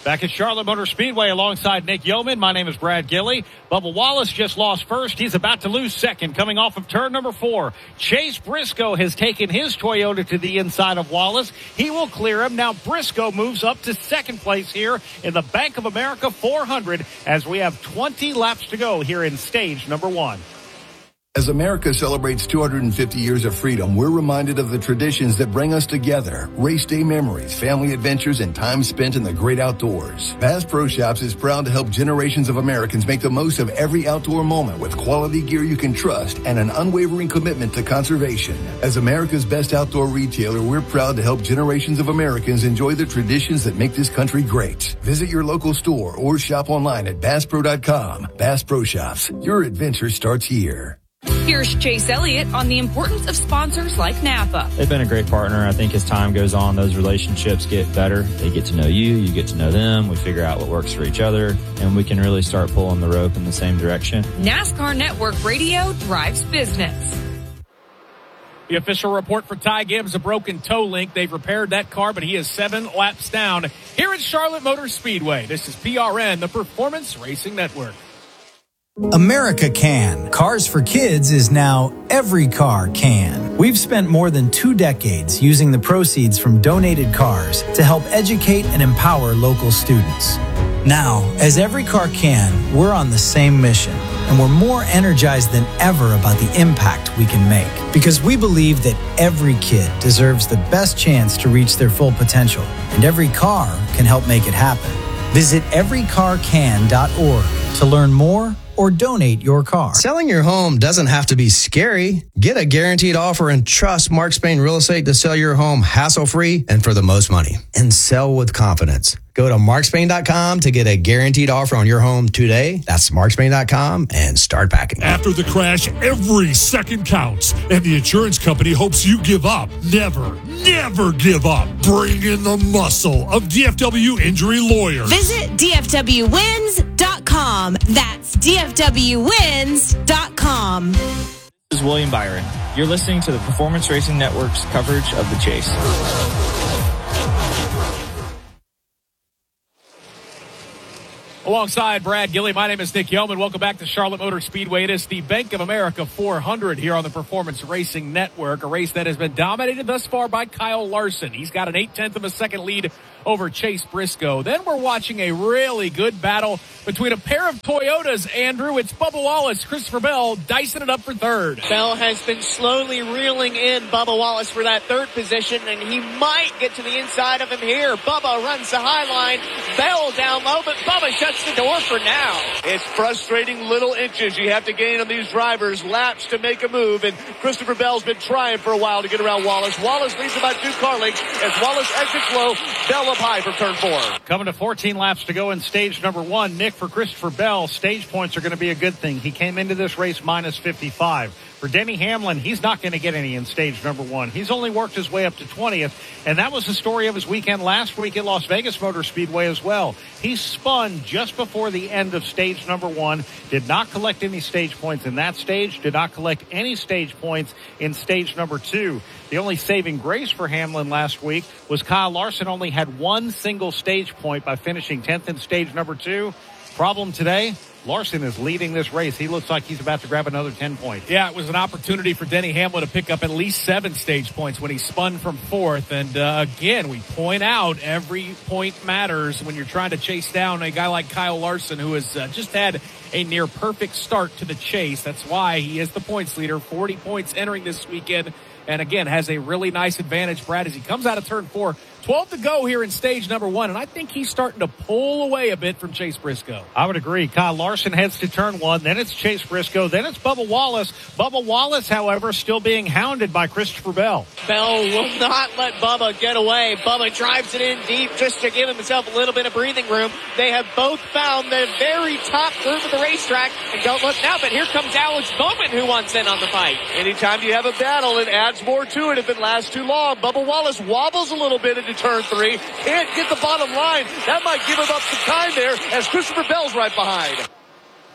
Back at Charlotte Motor Speedway alongside Nick Yeoman. My name is Brad Gilly. Bubba Wallace just lost first. He's about to lose second coming off of turn number 4. Chase Briscoe has taken his Toyota to the inside of Wallace. He will clear him. Now Briscoe moves up to second place here in the Bank of America 400 as we have 20 laps to go here in stage number 1. As America celebrates 250 years of freedom, we're reminded of the traditions that bring us together. Race day memories, family adventures, and time spent in the great outdoors. Bass Pro Shops is proud to help generations of Americans make the most of every outdoor moment with quality gear you can trust and an unwavering commitment to conservation. As America's best outdoor retailer, we're proud to help generations of Americans enjoy the traditions that make this country great. Visit your local store or shop online at BassPro.com. Bass Pro Shops. Your adventure starts here. Here's Chase Elliott on the importance of sponsors like Napa. They've been a great partner. I think as time goes on, those relationships get better. They get to know you, you get to know them. We figure out what works for each other, and we can really start pulling the rope in the same direction. NASCAR Network Radio drives business. The official report for Ty Gibbs, a broken toe link. They've repaired that car, but he is 7 laps down here at Charlotte Motor Speedway. This is PRN, the Performance Racing Network. America Can. Cars for Kids is now Every Car Can. We've spent more than 2 decades using the proceeds from donated cars to help educate and empower local students. Now, as Every Car Can, we're on the same mission, and we're more energized than ever about the impact we can make. Because we believe that every kid deserves the best chance to reach their full potential, and every car can help make it happen. Visit everycarcan.org to learn more or donate your car. Selling your home doesn't have to be scary. Get a guaranteed offer and trust Mark Spain Real Estate to sell your home hassle-free and for the most money. And sell with confidence. Go to markspain.com to get a guaranteed offer on your home today. That's markspain.com and start packing. After the crash, every second counts, and the insurance company hopes you give up. Never give up. Bring in the muscle of DFW Injury Lawyers. Visit DFWWins.com. That's DFWWins.com. This is William Byron. You're listening to the Performance Racing Network's coverage of the chase. Alongside Brad Gilly, my name is Nick Yeoman. Welcome back to Charlotte Motor Speedway. It is the Bank of America 400 here on the Performance Racing Network, a race that has been dominated thus far by Kyle Larson. He's got an 0.8 of a second lead over Chase Briscoe. Then we're watching a really good battle between a pair of Toyotas, Andrew. It's Bubba Wallace, Christopher Bell, dicing it up for third. Bell has been slowly reeling in Bubba Wallace for that third position, and he might get to the inside of him here. Bubba runs the high line, Bell down low, but Bubba shuts the door for now. It's frustrating little inches you have to gain on these drivers, laps to make a move, and Christopher Bell's been trying for a while to get around Wallace. Wallace leads about 2 car lengths as Wallace exits low, Bell up high for turn 4. Coming to 14 laps to go in stage number 1. Nick, for Christopher Bell, stage points are going to be a good thing. He came into this race minus 55. For Denny Hamlin, he's not going to get any in stage number 1. He's only worked his way up to 20th, and that was the story of his weekend last week at Las Vegas Motor Speedway as well. He spun just before the end of stage number 1, did not collect any stage points in that stage, did not collect any stage points in stage number 2. The only saving grace for Hamlin last week was Kyle Larson only had 1 single stage point by finishing 10th in stage number 2. Problem today, Larson is leading this race. He looks like he's about to grab another 10 points. Yeah, it was an opportunity for Denny Hamlin to pick up at least 7 stage points when he spun from 4th. And again, we point out every point matters when you're trying to chase down a guy like Kyle Larson, who has just had a near perfect start to the chase. That's why he is the points leader, 40 points entering this weekend. And again, has a really nice advantage, Brad, as he comes out of turn 4. 12 to go here in stage number 1, and I think he's starting to pull away a bit from Chase Briscoe. I would agree. Kyle Larson heads to turn 1, then it's Chase Briscoe, then it's Bubba Wallace. Bubba Wallace, however, still being hounded by Christopher Bell. Bell will not let Bubba get away. Bubba drives it in deep just to give himself a little bit of breathing room. They have both found the very top groove of the racetrack, and don't look now, but here comes Alex Bowman, who wants in on the fight. Anytime you have a battle, it adds more to it if it lasts too long. Bubba Wallace wobbles a little bit into turn 3. Can't get the bottom line. That might give him up some time there as Christopher Bell's right behind.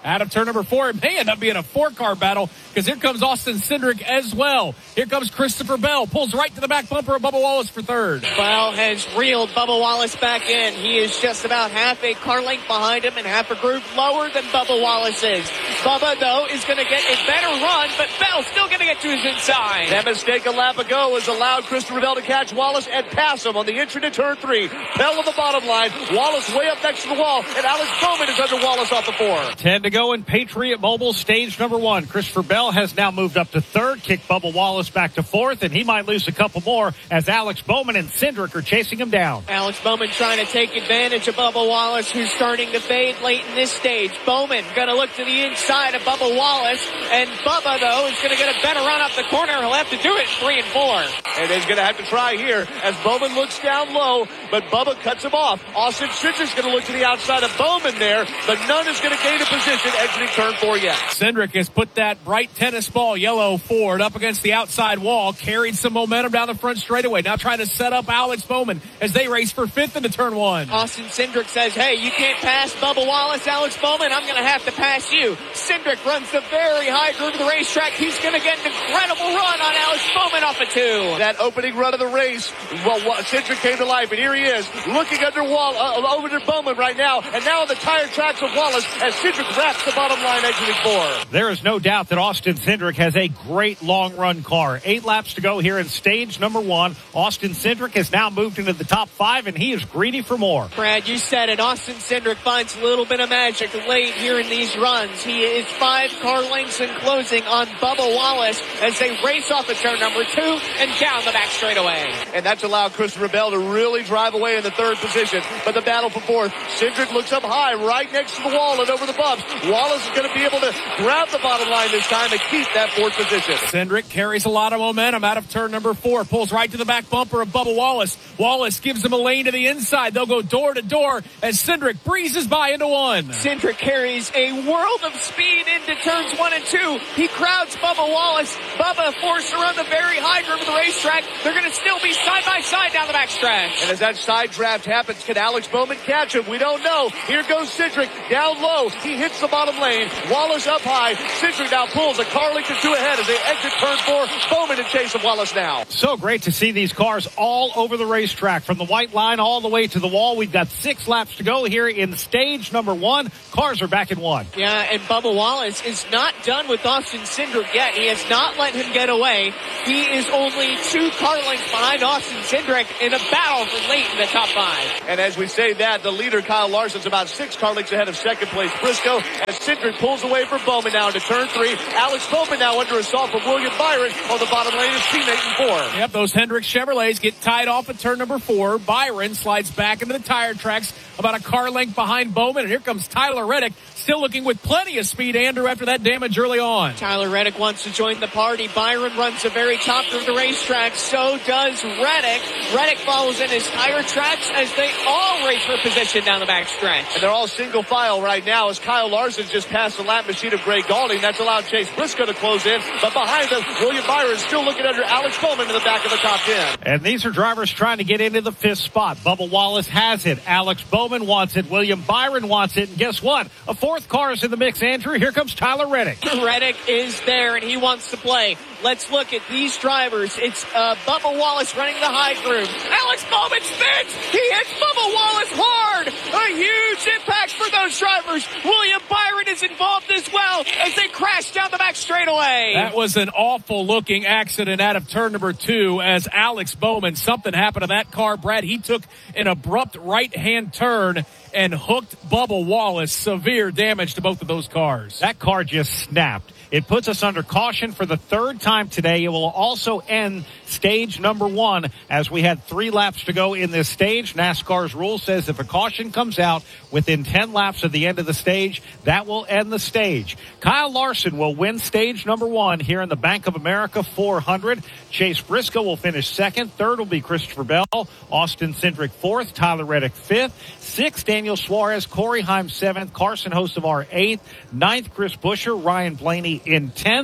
Out of turn number 4, it may end up being a 4-car battle because here comes Austin Cindric as well. Here comes Christopher Bell. Pulls right to the back bumper of Bubba Wallace for third. Bell has reeled Bubba Wallace back in. He is just about half a car length behind him and half a group lower than Bubba Wallace is. Bubba, though, is going to get a better run, but Bell's still going to get to his inside. That mistake a lap ago has allowed Christopher Bell to catch Wallace and pass him on the entry to turn 3. Bell on the bottom line. Wallace way up next to the wall, and Alex Bowman is under Wallace off the 4. 10 to go in Patriot Mobile stage number 1. Christopher Bell has now moved up to 3rd, kicked Bubba Wallace back to 4th, and he might lose a couple more as Alex Bowman and Cindric are chasing him down. Alex Bowman trying to take advantage of Bubba Wallace, who's starting to fade late in this stage. Bowman going to look to the inside of Bubba Wallace, and Bubba, though, is going to get a better run up the corner. He'll have to do it 3 and 4. And he's going to have to try here as Bowman looks down low, but Bubba cuts him off. Austin Cindric's going to look to the outside of Bowman there, but none is going to gain a position exiting turn 4 yet. Cindric has put that bright tennis ball yellow Ford up against the outside wall, carried some momentum down the front straightaway. Now trying to set up Alex Bowman as they race for 5th into turn 1. Austin Cindric says, hey, you can't pass Bubba Wallace, Alex Bowman. I'm going to have to pass you. Cindric runs the very high groove of the racetrack. He's going to get an incredible run on Alex Bowman off of 2. That opening run of the race, well, Cindric came to life, and here he is, looking under over to Bowman right now, and now on the tire tracks of Wallace as Cindric wraps the bottom line exiting 4. There is no doubt that Austin Cindric has a great long-run car. 8 laps to go here in stage number 1. Austin Cindric has now moved into the top 5, and he is greedy for more. Brad, you said it. Austin Cindric finds a little bit of magic late here in these runs. He is 5 car lengths in closing on Bubba Wallace as they race off of turn number 2 and down the back straightaway. And that's allowed Christopher Bell to really drive away in the 3rd position. But the battle for 4th, Cindric looks up high right next to the wall and over the bumps. Wallace is going to be able to grab the bottom line this time and keep that 4th position. Cindric carries a lot of momentum out of turn number 4, pulls right to the back bumper of Bubba Wallace. Wallace gives him a lane to the inside. They'll go door to door as Cindric breezes by into 1. Cindric carries a world of speed into turns 1 and 2. He crowds Bubba Wallace. Bubba forced to run the very high groove of the racetrack. They're going to still be side by side down the backstretch. And as that side draft happens, can Alex Bowman catch him? We don't know. Here goes Cindric down low. He hits the bottom lane. Wallace up high. Cindric now pulls a car length or 2 ahead as they exit turn 4. Bowman in chase of Wallace now. So great to see these cars all over the racetrack from the white line all the way to the wall. We've got 6 laps to go here in stage number 1. Cars are back in 1. Yeah, and Bubba Wallace is not done with Austin Cindric yet. He has not let him get away. He is only 2 car lengths behind Austin Cindric in a battle for late in the top 5. And as we say that, the leader, Kyle Larson's about 6 car lengths ahead of 2nd place Briscoe as Cindric pulls away from Bowman now into turn 3. Alex Bowman now under assault from William Byron on the bottom lane, his teammate in 4. Yep, those Hendrick Chevrolets get tied off at turn number 4. Byron slides back into the tire tracks about a car length behind Bowman, and here comes Tyler Reddick, still looking with plenty of speed, Andrew, after that damage early on. Tyler Reddick wants to join the party. Byron runs the very top of the racetrack. So does Reddick. Reddick follows in his tire tracks as they all race for position down the backstretch. And they're all single file right now as Kyle Larson's just passed the lap machine of Greg Gaulding. That's allowed Chase Briscoe to close in. But behind them, William Byron still looking under Alex Bowman in the back of the top 10. And these are drivers trying to get into the 5th spot. Bubba Wallace has it. Alex Bowman wants it. William Byron wants it. And guess what? A 4th car is in the mix, Andrew. Here comes Tyler Reddick. Reddick is there, and he wants to play. Let's look at these drivers. It's Bubba Wallace running the high groove. Alex Bowman spins. He hits Bubba Wallace hard. A huge impact for those drivers. William Byron is involved as well as they crash down the back straightaway. That was an awful looking accident out of turn number 2 as Alex Bowman, something happened to that car, Brad. He took an abrupt right-hand turn and hooked Bubba Wallace. Severe damage to both of those cars. That car just snapped. It puts us under caution for the 3rd time today. It will also end stage number 1 as we had 3 laps to go in this stage. NASCAR's rule says if a caution comes out within 10 laps of the end of the stage, that will end the stage. Kyle Larson will win stage number 1 here in the Bank of America 400. Chase Briscoe will finish 2nd. 3rd will be Christopher Bell. Austin Cindric 4th. Tyler Reddick 5th. 6th, Daniel Suarez. Corey Heim 7th. Carson Hocevar 8th. 9th, Chris Buescher. Ryan Blaney in 10th.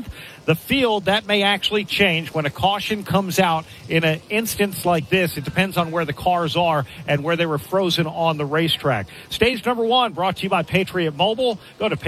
The field, that may actually change when a caution comes out in an instance like this. It depends on where the cars are and where they were frozen on the racetrack. Stage number 1 brought to you by Patriot Mobile. Go to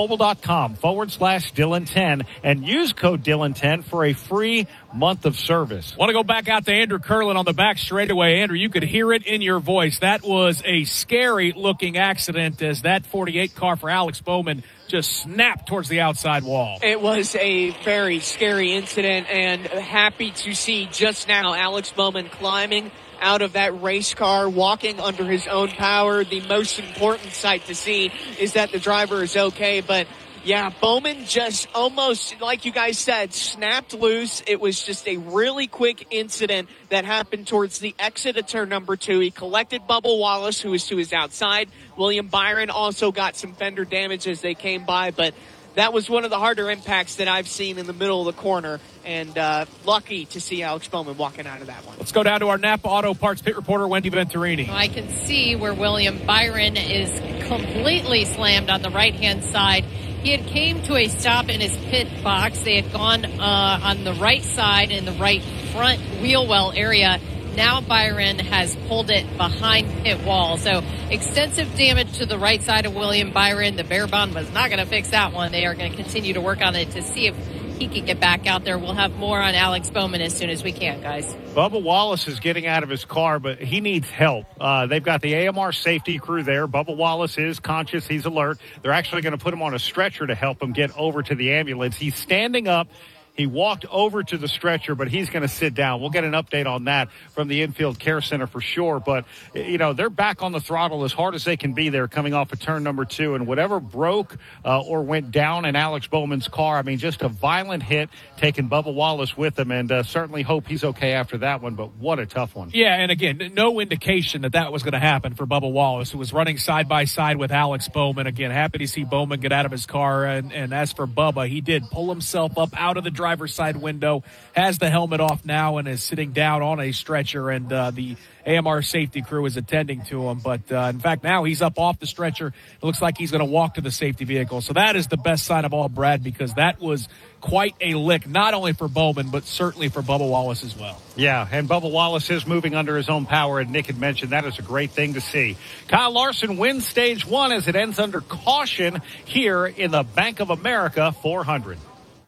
patriotmobile.com/Dillon10 and use code Dillon10 for a free month of service. Want to go back out to Andrew Curlin on the back straightaway. Andrew, you could hear it in your voice. That was a scary-looking accident as that 48 car for Alex Bowman just snapped towards the outside wall. It was a very scary incident, and happy to see just now Alex Bowman climbing out of that race car, walking under his own power. The most important sight to see is that the driver is okay, but yeah, Bowman just almost, like you guys said, snapped loose. It was just a really quick incident that happened towards the exit of turn number 2. He collected Bubba Wallace, who was to his outside. William Byron also got some fender damage as they came by, but that was one of the harder impacts that I've seen in the middle of the corner, and lucky to see Alex Bowman walking out of that one. Let's go down to our Napa Auto Parts pit reporter, Wendy Venturini. I can see where William Byron is completely slammed on the right-hand side. He had came to a stop in his pit box. They had gone on the right side in the right front wheel well area. Now Byron has pulled it behind pit wall. So extensive damage to the right side of William Byron. The Bear Bond was not going to fix that one. They are going to continue to work on it to see if he can get back out there. We'll have more on Alex Bowman as soon as we can, guys. Bubba Wallace is getting out of his car, but he needs help. They've got the AMR safety crew there. Bubba Wallace is conscious. He's alert. They're actually going to put him on a stretcher to help him get over to the ambulance. He's standing up. He walked over to the stretcher, but he's going to sit down. We'll get an update on that from the Infield Care Center for sure. But, you know, they're back on the throttle as hard as they can be there coming off of turn number 2. And whatever broke or went down in Alex Bowman's car, I mean, just a violent hit, taking Bubba Wallace with him. And certainly hope he's okay after that one. But what a tough one. Yeah, and again, no indication that was going to happen for Bubba Wallace, who was running side by side with Alex Bowman. Again, happy to see Bowman get out of his car. And as for Bubba, he did pull himself up out of the driver's side window, has the helmet off now, and is sitting down on a stretcher, and the AMR safety crew is attending to him. But in fact, now he's up off the stretcher. It looks like he's going to walk to the safety vehicle. So that is the best sign of all, Brad, because that was quite a lick, not only for Bowman, but certainly for Bubba Wallace as well. Yeah, and Bubba Wallace is moving under his own power, and Nick had mentioned that is a great thing to see. Kyle Larson wins stage 1 as it ends under caution here in the Bank of America 400.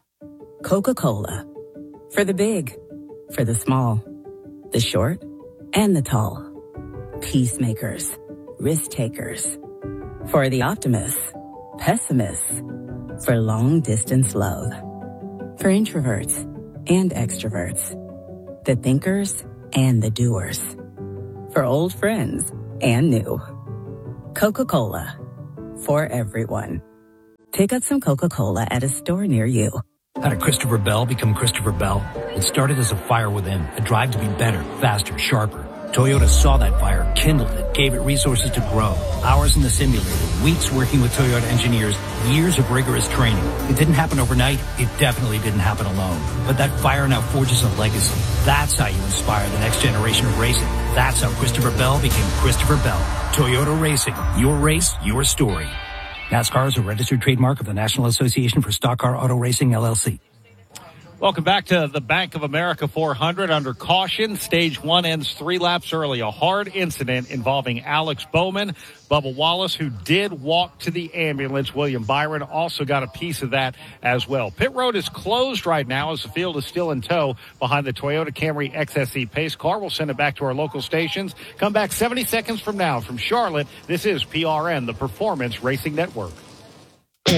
Coca-Cola. For the big, for the small, the short, and the tall. Peacemakers, risk takers. For the optimists, pessimists. For long distance love. For introverts and extroverts. The thinkers and the doers. For old friends and new. Coca-Cola. For everyone. Pick up some Coca-Cola at a store near you. How did Christopher Bell become Christopher Bell? It started as a fire within, a drive to be better, faster, sharper. Toyota saw that fire, kindled it, gave it resources to grow. Hours in the simulator, weeks working with Toyota engineers, years of rigorous training. It didn't happen overnight. It definitely didn't happen alone. But that fire now forges a legacy. That's how you inspire the next generation of racing. That's how Christopher Bell became Christopher Bell. Toyota Racing. Your race, your story. NASCAR is a registered trademark of the National Association for Stock Car Auto Racing, LLC. Welcome back to the Bank of America 400 under caution. Stage 1 ends 3 laps early. A hard incident involving Alex Bowman, Bubba Wallace, who did walk to the ambulance. William Byron also got a piece of that as well. Pit road is closed right now as the field is still in tow behind the Toyota Camry XSE pace car. We'll send it back to our local stations. Come back 70 seconds from now from Charlotte. This is PRN, the Performance Racing Network.